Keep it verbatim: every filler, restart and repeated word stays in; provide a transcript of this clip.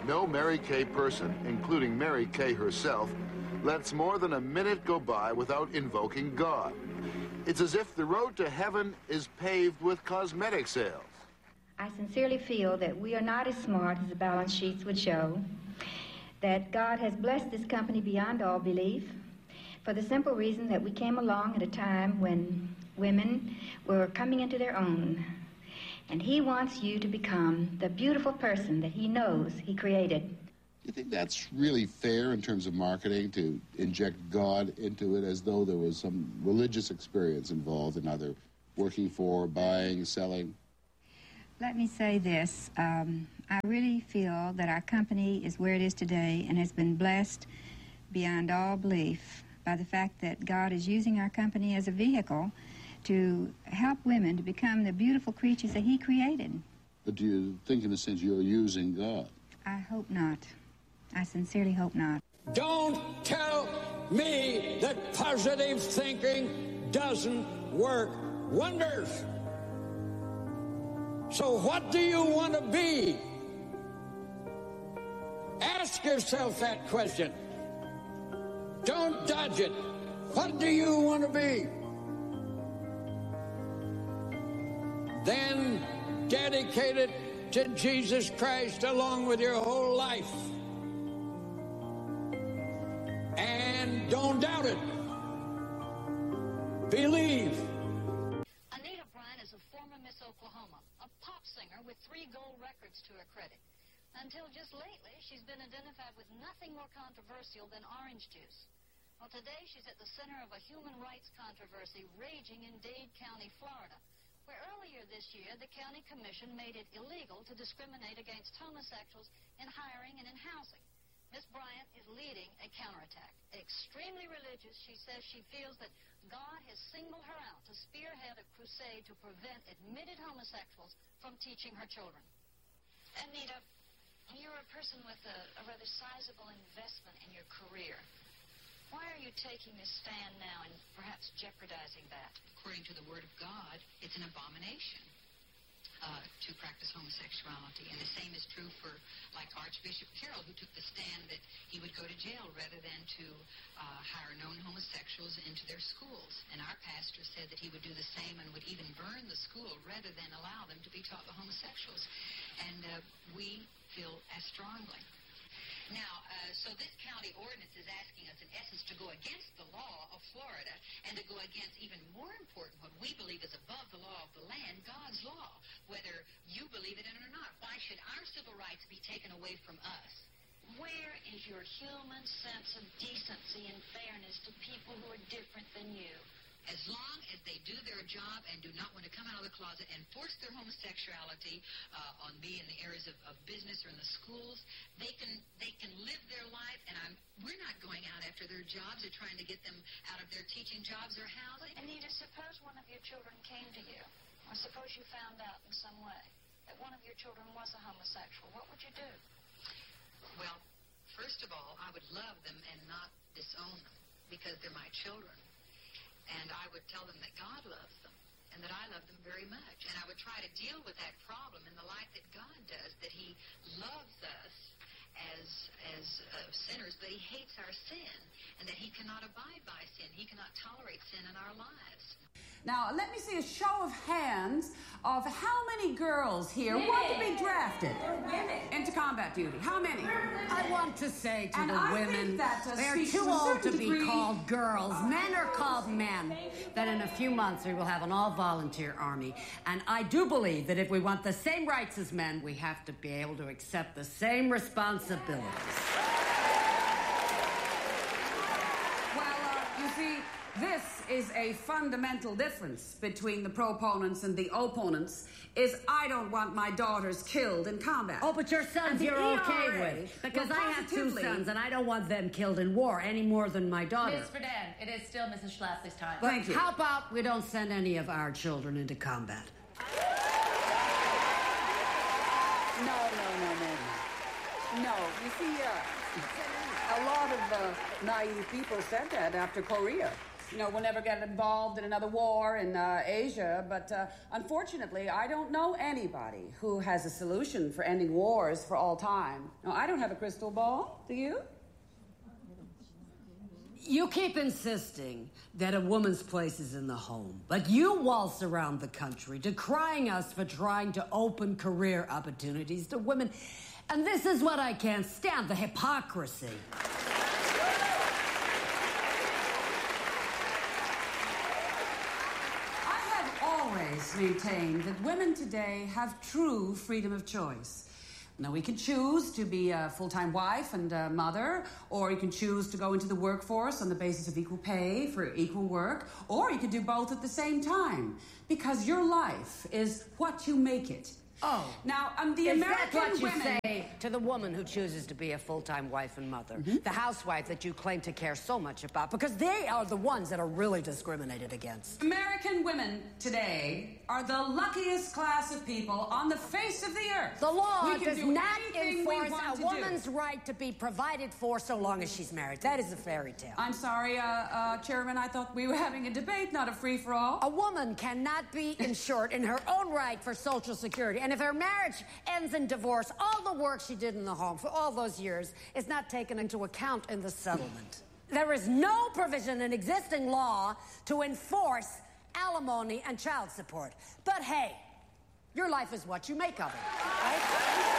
No Mary Kay person, including Mary Kay herself, lets more than a minute go by without invoking God. It's as if the road to heaven is paved with cosmetic sales. I sincerely feel that we are not as smart as the balance sheets would show, that God has blessed this company beyond all belief, for the simple reason that we came along at a time when women were coming into their own. And he wants you to become the beautiful person that he knows he created. Do you think that's really fair in terms of marketing, to inject God into it as though there was some religious experience involved in either working for, buying, selling? Let me say this. Um, I really feel that our company is where it is today and has been blessed beyond all belief by the fact that God is using our company as a vehicle to help women to become the beautiful creatures that he created. But do you think, in a sense, you're using God? I hope not. I sincerely hope not. Don't tell me that positive thinking doesn't work wonders. So what do you want to be? Ask yourself that question. Don't dodge it. What do you want to be? Then dedicate it to Jesus Christ along with your whole life. And don't doubt it. Believe. Anita Bryant is a former Miss Oklahoma, a pop singer with three gold records to her credit. Until just lately, she's been identified with nothing more controversial than orange juice. Well, today she's at the center of a human rights controversy raging in Dade County, Florida, where earlier this year the county commission made it illegal to discriminate against homosexuals in hiring and in housing. Miss Bryant is leading a counterattack. Extremely religious, she says she feels that God has singled her out to spearhead a crusade to prevent admitted homosexuals from teaching her children. Anita, you're a person with a, a rather sizable investment in your career. Why are you taking this stand now and perhaps jeopardizing that? According to the Word of God, it's an abomination uh, to practice homosexuality. And the same is true for, like, Archbishop Carroll, who took the stand that he would go to jail rather than to uh, hire known homosexuals into their schools. And our pastor said that he would do the same and would even burn the school rather than allow them to be taught by homosexuals. And uh, we feel as strongly. Now, uh, so this county ordinance is asking us, in essence, to go against the law of Florida and to go against, even more important, what we believe is above the law of the land, God's law, whether you believe it in it or not. Why should our civil rights be taken away from us? Where is your human sense of decency and fairness to people who are different than you? As long as they do their job and do not want to come out of the closet and force their homosexuality uh, on me in the areas of, of business or in the schools, they can they can live their life, and I'm we're not going out after their jobs or trying to get them out of their teaching jobs or housing. Anita, suppose one of your children came to you, or suppose you found out in some way that one of your children was a homosexual. What would you do? Well, first of all, I would love them and not disown them because they're my children. And I would tell them that God loves them and that I love them very much. And I would try to deal with that problem in the light that God does, that he loves us as as uh, sinners, but he hates our sin, and that he cannot abide by sin. He cannot tolerate sin in our lives. Now, let me see a show of hands of how many girls here yeah. want to be drafted into combat duty. How many? I want to say to and the I women, that, uh, they're too old to degree. be called girls. Men are called men. That in a few months we will have an all-volunteer army. And I do believe that if we want the same rights as men, we have to be able to accept the same responsibilities. Well, uh, you see, this is a fundamental difference between the proponents and the opponents, is I don't want my daughters killed in combat. Oh, but your sons you're E R A okay with. Because I have two sons, and I don't want them killed in war any more than my daughter. Miss Friedan, it is still Missus Schlafly's time. But Thank you. How about we don't send any of our children into combat? No, no, no, no. No, you see, uh, a lot of uh, naive people said that after Korea. you know, we'll never get involved in another war in uh, Asia, but uh, unfortunately, I don't know anybody who has a solution for ending wars for all time. No, I don't have a crystal ball. Do you? You keep insisting that a woman's place is in the home, but you waltz around the country decrying us for trying to open career opportunities to women. And this is what I can't stand, the hypocrisy. I have always maintained that women today have true freedom of choice. Now, we can choose to be a full-time wife and a mother, or you can choose to go into the workforce on the basis of equal pay for equal work, or you can do both at the same time, because your life is what you make it. Oh. Now, um, the Is American that what you women... say to the woman who chooses to be a full-time wife and mother? Mm-hmm. The housewife that you claim to care so much about, because they are the ones that are really discriminated against. American women today are the luckiest class of people on the face of the earth. The law we can does do not anything we enforce want a to woman's do. right to be provided for so long as she's married. That is a fairy tale. I'm sorry, uh, uh, Chairman, I thought we were having a debate, not a free-for-all. A woman cannot be insured in her own right for Social Security, and if her marriage ends in divorce, all the work she did in the home for all those years is not taken into account in the settlement. There is no provision in existing law to enforce alimony and child support. But hey, your life is what you make of it, right?